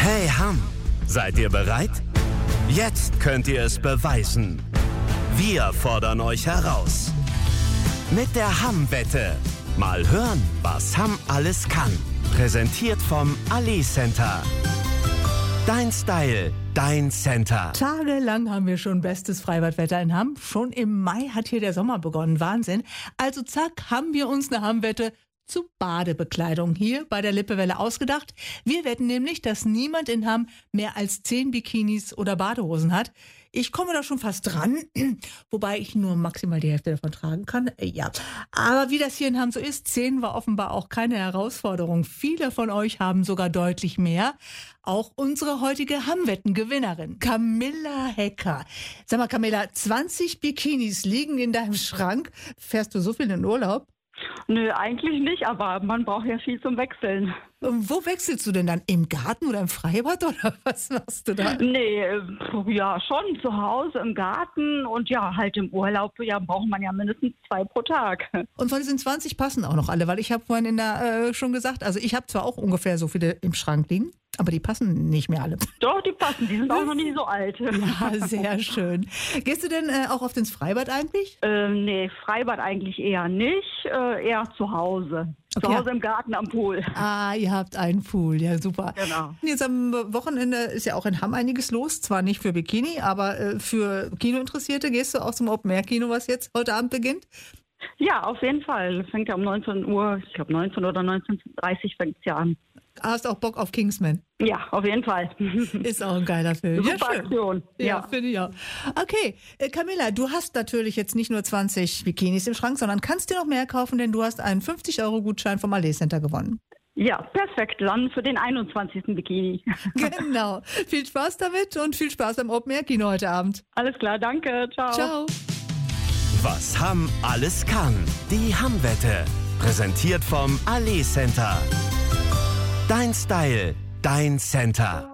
Hey Hamm, seid ihr bereit? Jetzt könnt ihr es beweisen. Wir fordern euch heraus. Mit der Hamm-Wette. Mal hören, was Hamm alles kann. Präsentiert vom Ali Center. Dein Style, dein Center. Tagelang haben wir schon bestes Freibadwetter in Hamm. Schon im Mai hat hier der Sommer begonnen. Wahnsinn. Also zack, haben wir uns eine Hamm-Wette zu Badebekleidung hier bei der Lippewelle ausgedacht. Wir wetten nämlich, dass niemand in Hamm mehr als 10 Bikinis oder Badehosen hat. Ich komme da schon fast dran, wobei ich nur maximal die Hälfte davon tragen kann. Ja, aber wie das hier in Hamm so ist, 10 war offenbar auch keine Herausforderung. Viele von euch haben sogar deutlich mehr. Auch unsere heutige Hamm-Wetten-Gewinnerin, Camilla Hecker. Sag mal, Camilla, 20 Bikinis liegen in deinem Schrank. Fährst du so viel in Urlaub? Nö, eigentlich nicht, aber man braucht ja viel zum Wechseln. Wo wechselst du denn dann? Im Garten oder im Freibad oder was machst du da? Nee, ja schon zu Hause im Garten und ja, halt im Urlaub, ja, braucht man ja mindestens 2 pro Tag. Und von diesen 20 passen auch noch alle, weil ich habe vorhin schon gesagt, also ich habe zwar auch ungefähr so viele im Schrank liegen, aber die passen nicht mehr alle. Doch, die passen, die sind auch noch nicht so alt. Ja, sehr schön. Gehst du denn auch oft ins Freibad eigentlich? Nee, Freibad eigentlich eher nicht, eher zu Hause. Okay. Zu Hause im Garten am Pool. Ah, ihr habt einen Pool, ja super. Genau. Jetzt am Wochenende ist ja auch in Hamm einiges los, zwar nicht für Bikini, aber für Kinointeressierte. Gehst du auch zum Open-Air-Kino, was jetzt heute Abend beginnt? Ja, auf jeden Fall. Fängt ja um 19 Uhr, ich glaube 19 oder 19.30 Uhr fängt es ja an. Hast auch Bock auf Kingsman? Ja, auf jeden Fall. Ist auch ein geiler Film. Super Ja, schön. Aktion. Ja, finde ich auch. Okay, Camilla, du hast natürlich jetzt nicht nur 20 Bikinis im Schrank, sondern kannst dir noch mehr kaufen, denn du hast einen 50-Euro-Gutschein vom Ali Center gewonnen. Ja, perfekt. Dann für den 21. Bikini. Genau. Viel Spaß damit und viel Spaß beim Open-Air-Kino heute Abend. Alles klar, danke. Ciao. Ciao. Was Hamm alles kann. Die Hamm-Wette. Präsentiert vom Ali Center. Dein Style, dein Center.